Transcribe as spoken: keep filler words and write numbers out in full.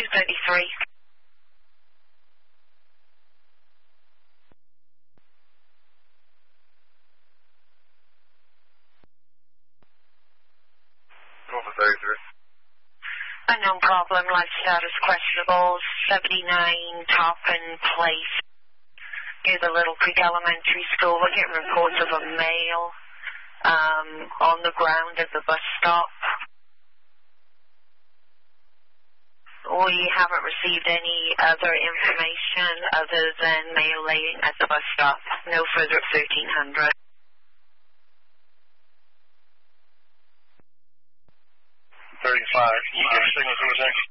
thirty-three. Over thirty-three. Unknown problem, life status questionable, seventy-nine Toppin Place. Near the Little Creek Elementary School. We're getting reports of a male um, on the ground at the bus stop. We haven't received any other information other than male laying at the bus stop. No further at thirteen hundred. thirty-five. You get a signal from the